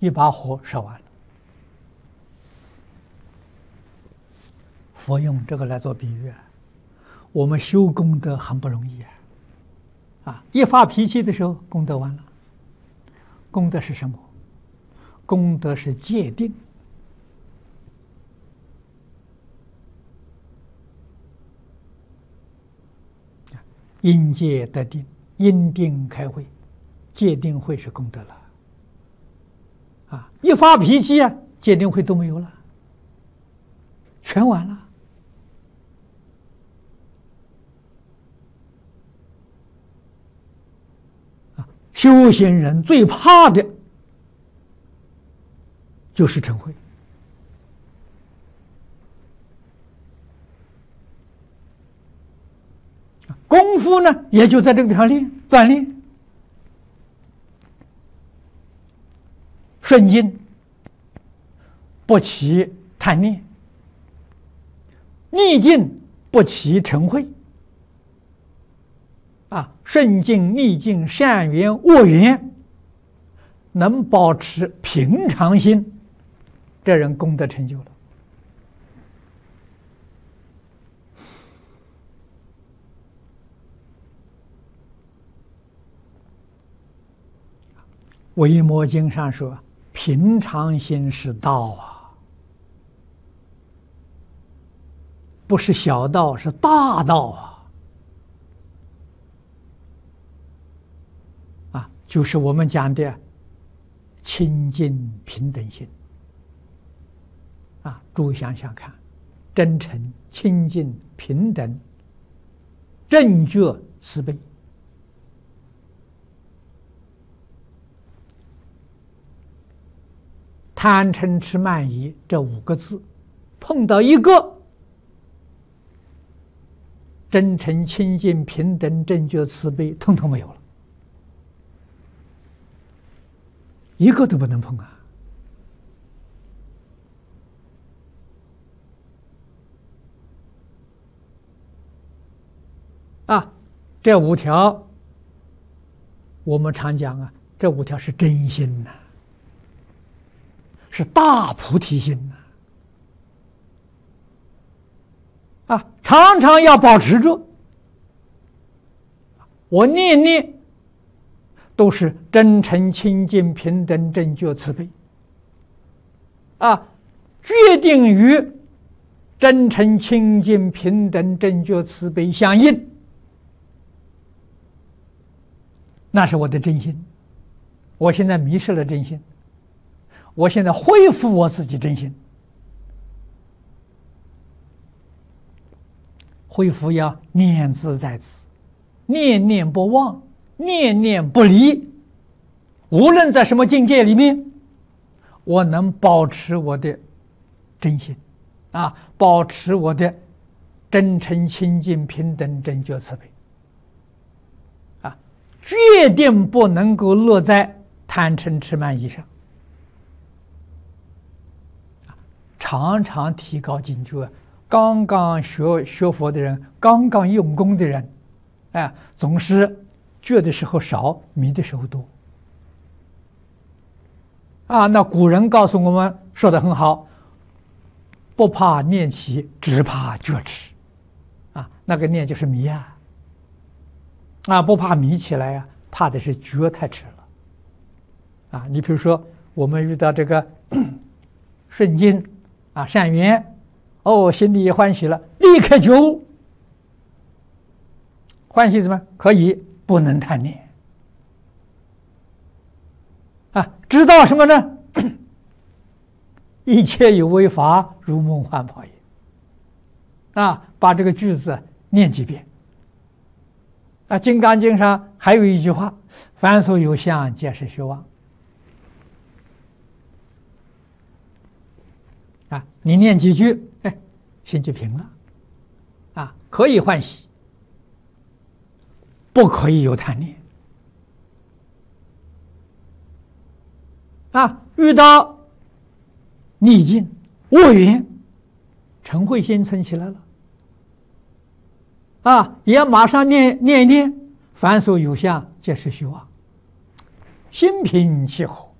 一把火烧完了。佛用这个来做比喻，我们修功德很不容易一发脾气的时候，功德完了。功德是什么？功德是戒定。因戒得定，因定开慧，戒定慧是功德了。一发脾气戒定慧都没有了，全完了。修行人最怕的就是嗔恚。功夫呢，也就在这个地方锻炼。顺境不起贪念，逆境不起嗔恚。顺境、逆境、善缘、恶缘，能保持平常心，这人功德成就了。维摩经上说，平常心是道不是小道，是大道就是我们讲的清净平等心诸位想想看，真诚、清净、平等、正觉、慈悲，贪嗔痴慢疑这5个字，碰到一个真诚、清净、平等、正觉、慈悲，通通没有了，一个都不能碰这5条我们常讲这5条是真心是大菩提心常常要保持着。我念念都是真诚、清净、平等、正觉、慈悲决定与真诚、清净、平等、正觉、慈悲相应，那是我的真心。我现在迷失了真心，我现在恢复我自己真心。恢复要念兹在兹，念念不忘，念念不离。无论在什么境界里面，我能保持我的真心保持我的真诚、清净、平等、正觉、慈悲决定不能够落在贪嗔痴慢疑上。常常提高警觉，刚刚学佛的人，刚刚用功的人总是觉的时候少，迷的时候多那古人告诉我们说得很好，不怕念起，只怕觉迟那个念就是迷不怕迷起来怕的是觉太迟了你比如说我们遇到这个顺境善缘心里也欢喜了，立刻觉悟。欢喜什么？可以不能贪念知道什么呢？一切有为法，如梦幻泡影把这个句子念几遍金刚经上还有一句话，凡所有相，皆是虚妄你念几句心就平了可以欢喜，不可以有贪念遇到逆境恶缘，嗔恚心生起来了也马上念一念，凡所有相，皆是虚妄，心平气和